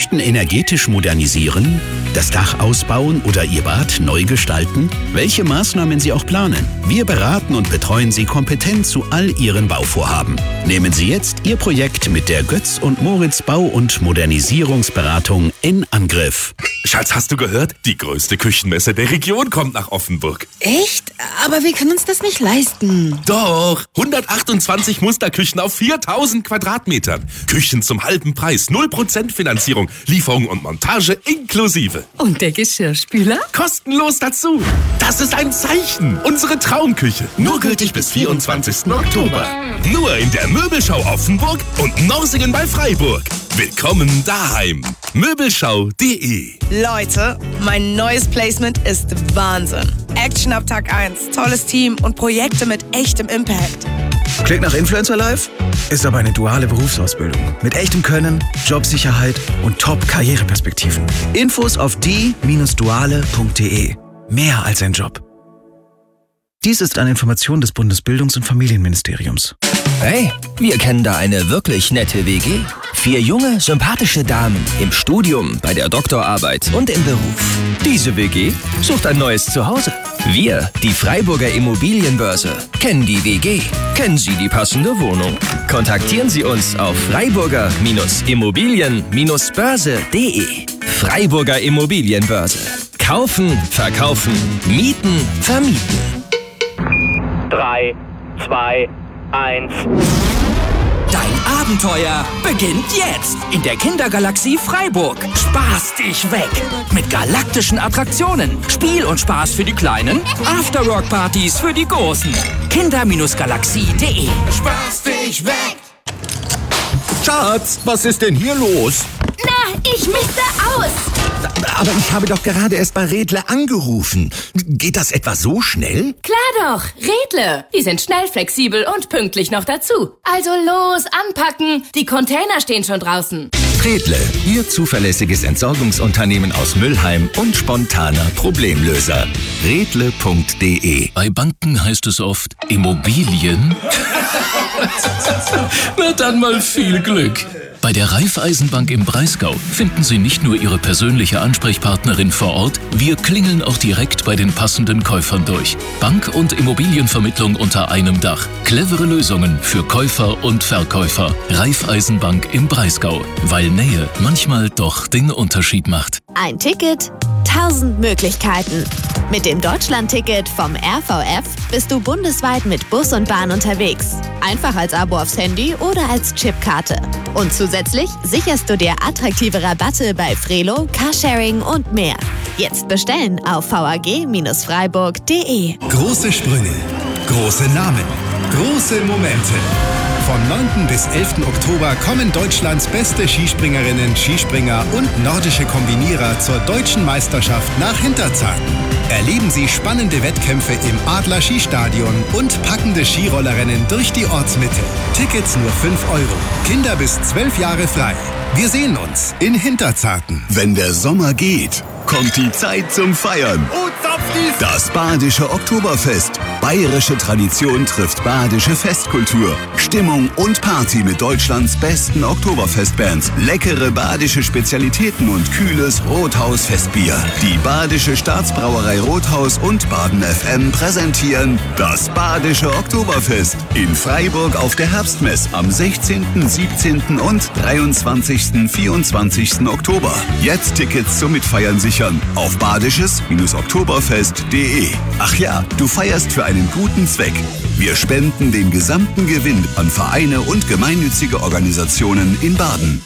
möchten energetisch modernisieren, das Dach ausbauen oder Ihr Bad neu gestalten? Welche Maßnahmen Sie auch planen, wir beraten und betreuen Sie kompetent zu all Ihren Bauvorhaben. Nehmen Sie jetzt Ihr Projekt mit der Götz und Moritz Bau- und Modernisierungsberatung in Angriff. Schatz, hast du gehört? Die größte Küchenmesse der Region kommt nach Offenburg. Echt? Aber wir können uns das nicht leisten. Doch, 128 Musterküchen auf 4000 Quadratmetern. Küchen zum halben Preis, 0% Finanzierung, Lieferung und Montage inklusive. Und der Geschirrspüler? Kostenlos dazu. Das ist ein Zeichen. Unsere Traumküche. Nur gültig bis 24. Oktober. Nur in der Möbelschau Offenburg und Norsingen bei Freiburg. Willkommen daheim. Möbelschau.de. Leute, mein neues Placement ist Wahnsinn. Action ab Tag 1, tolles Team und Projekte mit echtem Impact. Klingt nach Influencer Life? Ist aber eine duale Berufsausbildung. Mit echtem Können, Jobsicherheit und Top-Karriereperspektiven. Infos auf die-duale.de. Mehr als ein Job. Dies ist eine Information des Bundesbildungs- und Familienministeriums. Hey, wir kennen da eine wirklich nette WG. 4 junge, sympathische Damen im Studium, bei der Doktorarbeit und im Beruf. Diese WG sucht ein neues Zuhause. Wir, die Freiburger Immobilienbörse, kennen die WG. Kennen Sie die passende Wohnung? Kontaktieren Sie uns auf freiburger-immobilien-börse.de. Freiburger Immobilienbörse. Kaufen, verkaufen, mieten, vermieten. 3, 2, 1. Dein Abenteuer beginnt jetzt in der Kindergalaxie Freiburg. Spaß dich weg mit galaktischen Attraktionen, Spiel und Spaß für die Kleinen, Afterwork-Partys für die Großen. Kinder-galaxie.de. Spaß dich weg! Schatz, was ist denn hier los? Na, ich misste aus. Aber ich habe doch gerade erst bei Redle angerufen. Geht das etwa so schnell? Klar doch, Redle. Die sind schnell, flexibel und pünktlich noch dazu. Also los, anpacken. Die Container stehen schon draußen. Redle, Ihr zuverlässiges Entsorgungsunternehmen aus Mülheim und spontaner Problemlöser. Redle.de. Bei Banken heißt es oft Immobilien. Na dann mal viel Glück. Bei der Raiffeisenbank im Breisgau finden Sie nicht nur Ihre persönliche Ansprechpartnerin vor Ort, wir klingeln auch direkt bei den passenden Käufern durch. Bank- und Immobilienvermittlung unter einem Dach. Clevere Lösungen für Käufer und Verkäufer. Raiffeisenbank im Breisgau, weil Nähe manchmal doch den Unterschied macht. Ein Ticket, 1000 Möglichkeiten. Mit dem Deutschland-Ticket vom RVF bist du bundesweit mit Bus und Bahn unterwegs. Einfach als Abo aufs Handy oder als Chipkarte. Und zusätzlich sicherst du dir attraktive Rabatte bei Frelo, Carsharing und mehr. Jetzt bestellen auf vag-freiburg.de. Große Sprünge, große Namen, große Momente. Vom 9. bis 11. Oktober kommen Deutschlands beste Skispringerinnen, Skispringer und nordische Kombinierer zur Deutschen Meisterschaft nach Hinterzarten. Erleben Sie spannende Wettkämpfe im Adler Skistadion und packende Skirollerinnen durch die Ortsmitte. Tickets nur 5 €. Kinder bis 12 Jahre frei. Wir sehen uns in Hinterzarten. Wenn der Sommer geht, kommt die Zeit zum Feiern. Das Badische Oktoberfest. Bayerische Tradition trifft badische Festkultur. Stimmung und Party mit Deutschlands besten Oktoberfestbands. Leckere badische Spezialitäten und kühles Rothaus-Festbier. Die Badische Staatsbrauerei Rothaus und Baden FM präsentieren das Badische Oktoberfest in Freiburg auf der Herbstmess am 16., 17. und 23., 24. Oktober. Jetzt Tickets zum Mitfeiern sichern auf badisches-oktoberfest.de. Ach ja, du feierst für einen guten Zweck. Wir spenden den gesamten Gewinn an Vereine und gemeinnützige Organisationen in Baden.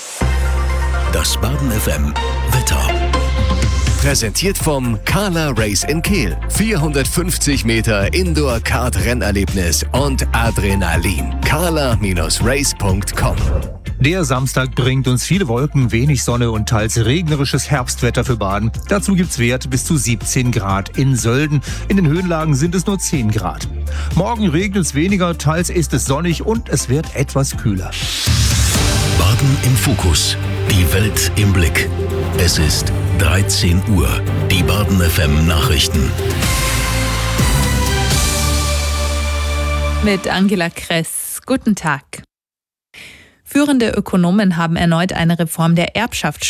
Das Baden FM Wetter. Präsentiert vom Carla Race in Kehl. 450 Meter Indoor-Kart-Rennerlebnis und Adrenalin. carla-race.com. Der Samstag bringt uns viele Wolken, wenig Sonne und teils regnerisches Herbstwetter für Baden. Dazu gibt's Werte bis zu 17 Grad in Sölden. In den Höhenlagen sind es nur 10 Grad. Morgen regnet es weniger, teils ist es sonnig und es wird etwas kühler. Baden im Fokus. Die Welt im Blick. Es ist 13 Uhr. Die Baden FM Nachrichten. Mit Angela Kress. Guten Tag. Führende Ökonomen haben erneut eine Reform der Erbschaftssteuer